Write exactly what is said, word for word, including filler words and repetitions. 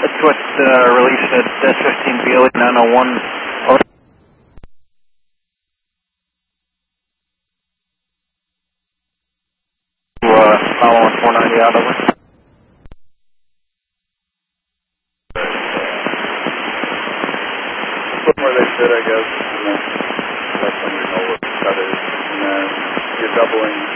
That's what uh, released at S fifteen B L E nine oh one. Uh, following four ninety out over. Put where they fit, I guess, and then let somebody know what that is. And then you're doubling